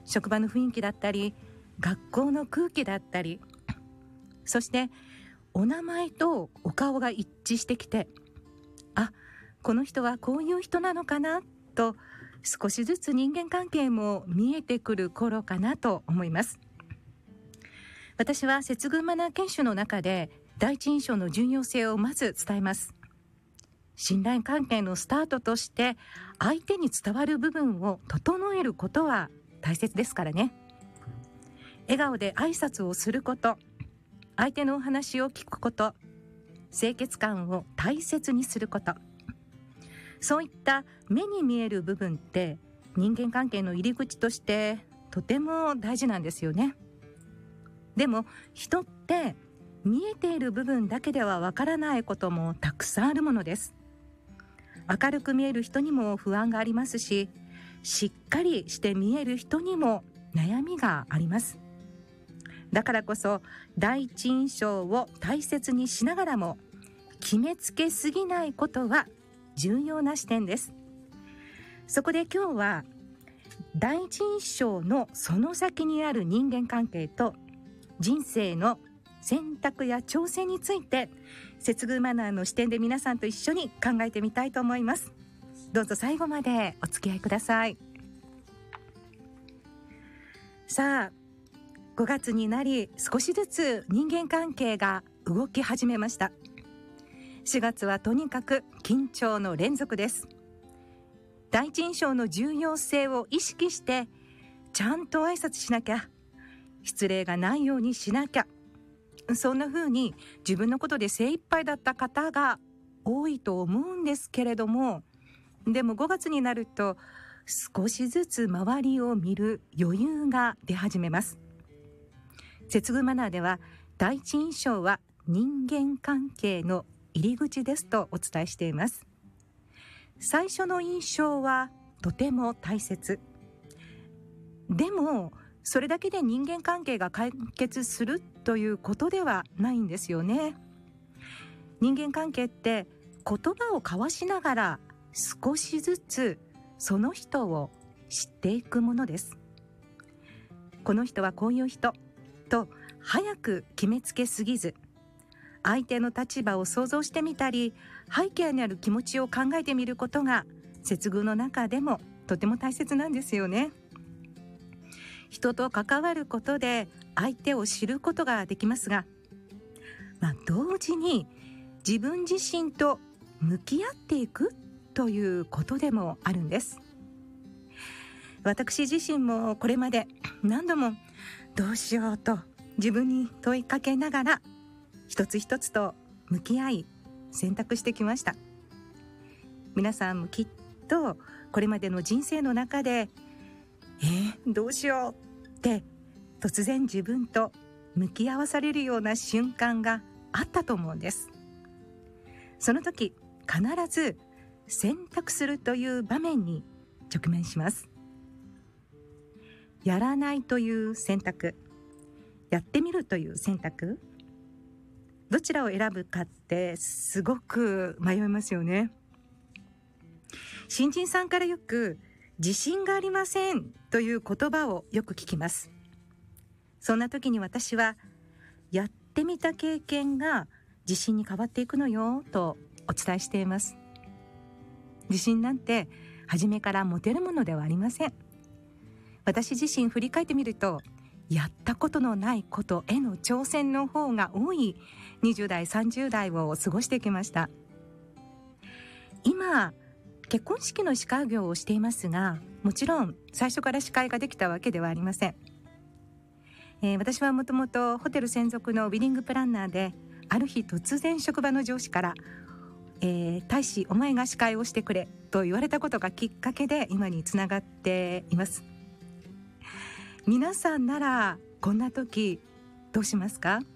職場の雰囲気だったり、学校の空気だったり、そしてお名前とお顔が一致してきて、あ、この人はこういう人なのかなと、少しずつ人間関係も見えてくる頃かなと思います。私は接遇マナー研修の中で第一印象の重要性をまず伝えます。信頼関係のスタートとして相手に伝わる部分を整えることは大切ですからね。笑顔で挨拶をすること、相手のお話を聞くこと、清潔感を大切にすること、そういった目に見える部分って人間関係の入り口としてとても大事なんですよね。でも人って見えている部分だけではわからないこともたくさんあるものです。明るく見える人にも不安がありますし、しっかりして見える人にも悩みがあります。だからこそ第一印象を大切にしながらも決めつけすぎないことは重要な視点です。そこで今日は第一印象のその先にある人間関係と人生の選択や挑戦について、接遇マナーの視点で皆さんと一緒に考えてみたいと思います。どうぞ最後までお付き合いください。さあ、5月になり少しずつ人間関係が動き始めました。4月はとにかく緊張の連続です。第一印象の重要性を意識してちゃんと挨拶しなきゃ、失礼がないようにしなきゃ、そんな風に自分のことで精一杯だった方が多いと思うんですけれども、でも5月になると少しずつ周りを見る余裕が出始めます。接遇マナーでは第一印象は人間関係の入り口ですとお伝えしています。最初の印象はとても大切。でもそれだけで人間関係が解決するということではないんですよね。人間関係って言葉を交わしながら少しずつその人を知っていくものです。この人はこういう人と早く決めつけすぎず、相手の立場を想像してみたり、背景にある気持ちを考えてみることが接遇の中でもとても大切なんですよね。人と関わることで相手を知ることができますが、同時に自分自身と向き合っていくということでもあるんです。私自身もこれまで何度もどうしようと自分に問いかけながら一つ一つと向き合い選択してきました。皆さんもきっとこれまでの人生の中でどうしようって突然自分と向き合わされるような瞬間があったと思うんです。その時必ず選択するという場面に直面します。やらないという選択、やってみるという選択、どちらを選ぶかってすごく迷いますよね。新人さんからよく自信がありませんという言葉をよく聞きます。そんな時に私はやってみた経験が自信に変わっていくのよとお伝えしています。自信なんて初めから持てるものではありません。私自身振り返ってみると、やったことのないことへの挑戦の方が多い20代30代を過ごしてきました。今結婚式の司会業をしていますが、もちろん最初から司会ができたわけではありません。私はもともとホテル専属のウェディングプランナーで、ある日突然職場の上司から大使お前が司会をしてくれと言われたことがきっかけで今につながっています。皆さんならこんな時どうしますか？